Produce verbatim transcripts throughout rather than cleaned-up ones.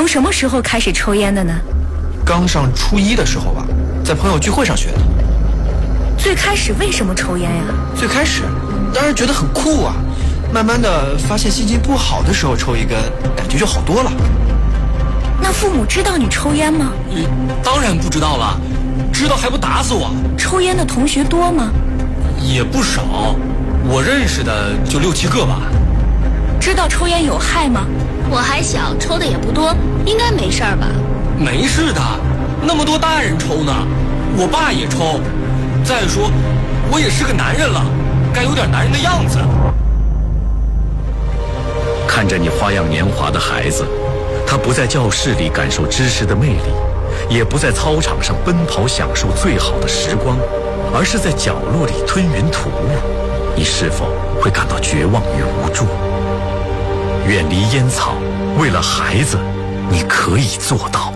从什么时候开始抽烟的呢？ 刚上初一的时候吧，在朋友聚会上学的。 最开始为什么抽烟呀？ 最开始当然觉得很酷啊，慢慢的发现心情不好的时候抽一根，感觉就好多了。 那父母知道你抽烟吗？ 嗯，当然不知道了，知道还不打死我。 抽烟的同学多吗？ 也不少，我认识的就六七个吧。 知道抽烟有害吗？ 我还小，抽的也不多，应该没事儿吧？ 没事的，那么多大人抽呢，我爸也抽。再说，我也是个男人了，该有点男人的样子。 看着你花样年华的孩子，他不在教室里感受知识的魅力，也不在操场上奔跑享受最好的时光，而是在角落里吞云吐雾，你是否会感到绝望与无助？远离烟草，为了孩子，你可以做到。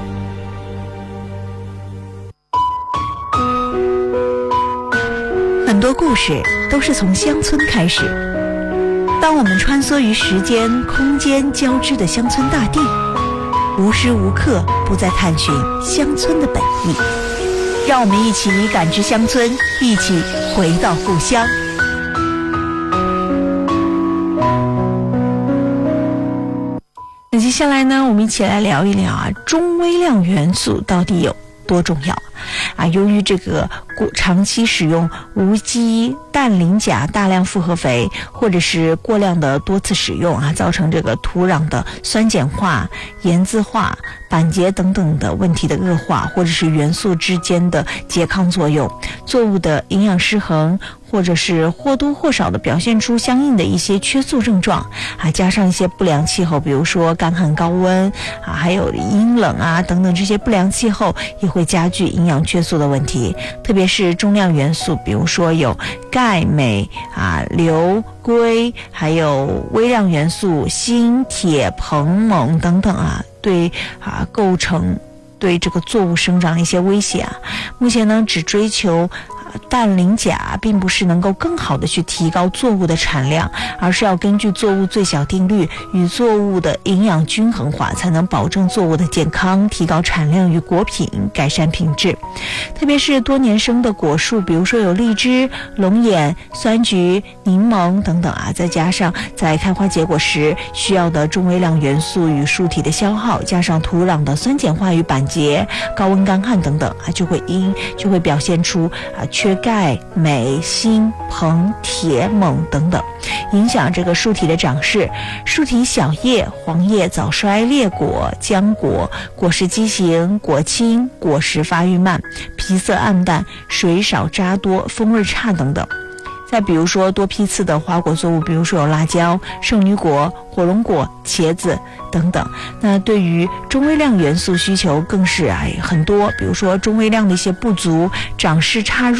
很多故事都是从乡村开始。当我们穿梭于时间、空间交织的乡村大地，无时无刻不在探寻乡村的本意。让我们一起感知乡村，一起回到故乡。那接下来呢，我们一起来聊一聊啊，中微量元素到底有多重要啊？由于这个长期使用无机氮磷钾大量复合肥，或者是过量的多次使用啊，造成这个土壤的酸碱化、盐渍化、板结等等的问题的恶化，或者是元素之间的拮抗作用，作物的营养失衡，或者是或多或少的表现出相应的一些缺素症状啊，加上一些不良气候，比如说干旱高温啊，还有阴冷啊等等，这些不良气候也会加剧营养缺素的问题。特别是中量元素，比如说有钙、镁啊、硫、硅，还有微量元素锌、铁、硼、锰等等啊，对啊构成对这个作物生长的一些威胁啊。目前呢，只追求氮磷钾并不是能够更好的去提高作物的产量，而是要根据作物最小定律与作物的营养均衡化，才能保证作物的健康，提高产量与果品，改善品质。特别是多年生的果树，比如说有荔枝、龙眼、酸橘、柠檬等等啊，再加上在开花结果时需要的中微量元素与树体的消耗，加上土壤的酸碱化与板结、高温干旱等等啊，就会因就会表现出啊缺钙、镁、锌、硼、铁、锰等等，影响这个树体的长势。树体小叶、黄叶早衰、裂果、浆果、果实畸形、果轻、果实发育慢、皮色暗淡、水少渣多、风味差等等。再比如说多批次的花果作物，比如说有辣椒、圣女果、火龙果、茄子等等。那对于中微量元素需求更是哎很多，比如说中微量的一些不足、长势差弱。